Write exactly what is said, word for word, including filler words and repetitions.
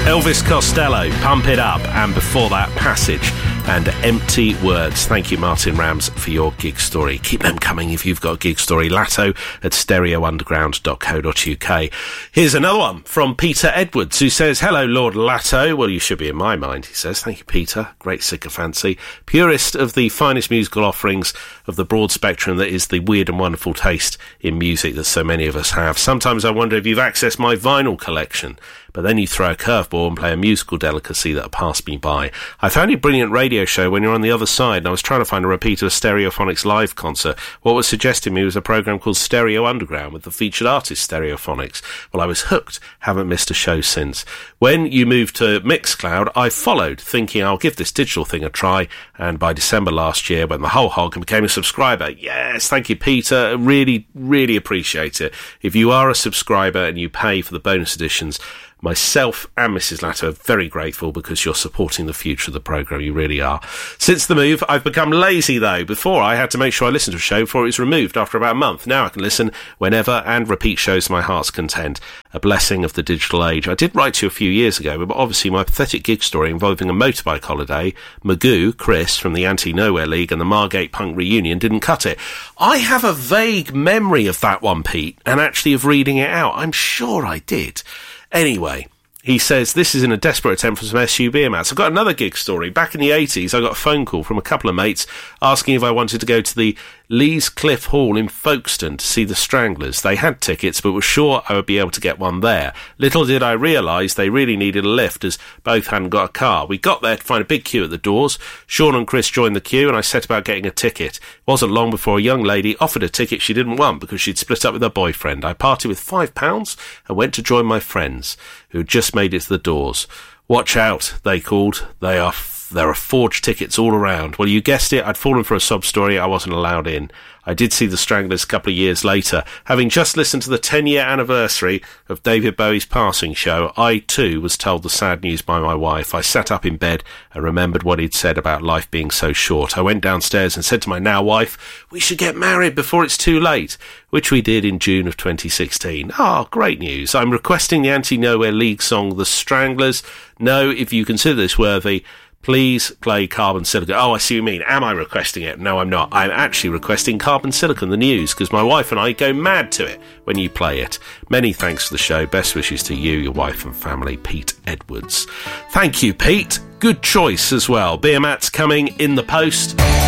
Elvis Costello, Pump It Up, and before that, Passage and Empty Words. Thank you, Martin Rams, for your gig story. Keep them coming if you've got a gig story. Latto at stereo underground dot co dot uk. Here's another one from Peter Edwards, who says, hello, Lord Latto. Well, you should be in my mind, he says. Thank you, Peter. Great sycophancy. Purist of the finest musical offerings of the broad spectrum that is the weird and wonderful taste in music that so many of us have. Sometimes I wonder if you've accessed my vinyl collection, but then you throw a curveball and play a musical delicacy that passed me by. I found your brilliant radio show when you're on the other side, and I was trying to find a repeat of a Stereophonics live concert. What was suggested to me was a programme called Stereo Underground with the featured artist Stereophonics. Well, I was hooked. Haven't missed a show since. When you moved to Mixcloud, I followed, thinking I'll give this digital thing a try, and by December last year, went the whole hog and became a subscriber. Yes, thank you, Peter. Really, really appreciate it. If you are a subscriber and you pay for the bonus editions, myself and Missus Latto are very grateful because you're supporting the future of the programme. You really are. Since the move, I've become lazy, though. Before, I had to make sure I listened to a show before it was removed after about a month. Now I can listen whenever and repeat shows to my heart's content. A blessing of the digital age. I did write to you a few years ago, but obviously my pathetic gig story involving a motorbike holiday, Magoo, Chris, from the Anti-Nowhere League, and the Margate Punk reunion didn't cut it. I have a vague memory of that one, Pete, and actually of reading it out. I'm sure I did. Anyway, he says, this is in a desperate attempt for some S U beer mats. I've got another gig story. Back in the eighties, I got a phone call from a couple of mates asking if I wanted to go to the Lees Cliff Hall in Folkestone to see the Stranglers. They had tickets, but were sure I would be able to get one there. Little did I realise they really needed a lift, as both hadn't got a car. We got there to find a big queue at the doors. Sean and Chris joined the queue, and I set about getting a ticket. It wasn't long before a young lady offered a ticket she didn't want because she'd split up with her boyfriend. I parted with five pounds and went to join my friends, who had just made it to the doors. Watch out, they called. They are There are forged tickets all around. Well, you guessed it, I'd fallen for a sob story. I wasn't allowed in. I did see the Stranglers a couple of years later. Having just listened to the ten-year anniversary of David Bowie's passing show, I, too, was told the sad news by my wife. I sat up in bed and remembered what he'd said about life being so short. I went downstairs and said to my now wife, we should get married before it's too late, which we did in June of twenty sixteen. Ah, oh, great news. I'm requesting the Anti-Nowhere League song, The Stranglers. No, if you consider this worthy, please play Carbon Silicon. Oh, I see what you mean. Am I requesting it? No, I'm not. I'm actually requesting Carbon Silicon, the news, because my wife and I go mad to it when you play it. Many thanks for the show. Best wishes to you, your wife and family, Pete Edwards. Thank you, Pete. Good choice as well. Beer mats coming in the post.